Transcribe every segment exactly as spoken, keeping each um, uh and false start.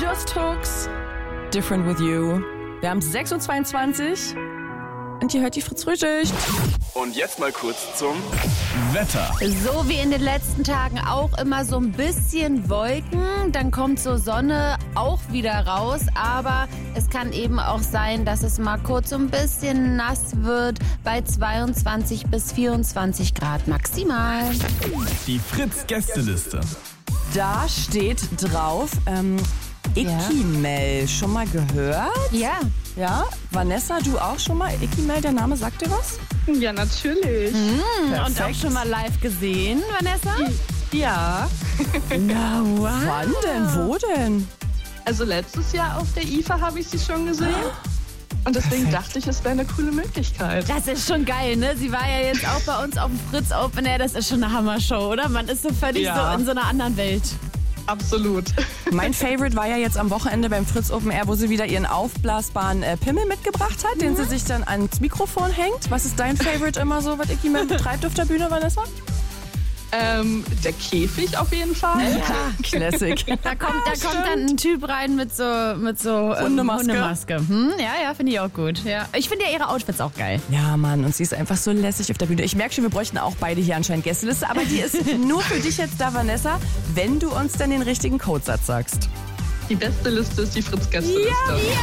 Lost Hooks, Different With You. Wir haben sechs Uhr zweiundzwanzig und ihr hört die Fritz-Frühschicht. Und jetzt mal kurz zum Wetter. So wie in den letzten Tagen auch immer so ein bisschen Wolken, dann kommt so Sonne auch wieder raus, aber es kann eben auch sein, dass es mal kurz so ein bisschen nass wird bei zweiundzwanzig bis vierundzwanzig Grad maximal. Die Fritz-Gästeliste. Da steht drauf, ähm, Ikimel. Schon mal gehört? Ja. Ja? Vanessa, du auch schon mal? Ikimel, der Name sagt dir was? Ja, natürlich. Hm, und auch schon mal live gesehen, Vanessa? Ja. Na, wow. Wann denn? Wo denn? Also letztes Jahr auf der I F A habe ich sie schon gesehen. Und deswegen Perfekt. dachte ich, es wäre eine coole Möglichkeit. Das ist schon geil, ne? Sie war ja jetzt auch bei uns auf dem Fritz Open Air. Das ist schon eine Hammershow, oder? Man ist so völlig Ja. so in so einer anderen Welt. Absolut. Mein Favorite war ja jetzt am Wochenende beim Fritz Open Air, wo sie wieder ihren aufblasbaren äh, Pimmel mitgebracht hat, den sie sich dann ans Mikrofon hängt. Was ist dein Favorite immer so, was Ikimel betreibt auf der Bühne, Vanessa? Ähm, der Käfig auf jeden Fall. Classic. Da kommt, da kommt dann ein Typ rein mit so, mit so ähm, Hundemaske. Hundemaske. Hm, ja, ja, finde ich auch gut. Ja. Ich finde ja ihre Outfits auch geil. Ja, Mann, und sie ist einfach so lässig auf der Bühne. Ich merke schon, wir bräuchten auch beide hier anscheinend Gästeliste, aber die ist nur für dich jetzt da, Vanessa, wenn du uns dann den richtigen Codesatz sagst. Die beste Liste ist die Fritz-Gästeliste.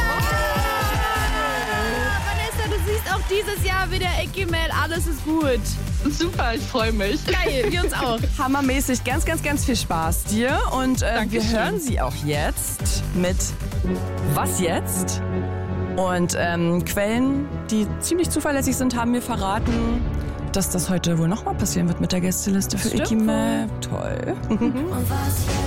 Vanessa, du siehst auch dieses Jahr wieder Ikimel. Alles ist gut. Super, ich freue mich. Geil, wir uns auch. Hammermäßig, ganz, ganz, ganz viel Spaß dir. Und äh, wir Dankeschön. hören sie auch jetzt mit Was jetzt? Und ähm, Quellen, die ziemlich zuverlässig sind, haben mir verraten, dass das heute wohl nochmal passieren wird mit der Gästeliste für Stimmt Ikimel. Toll. Und was jetzt?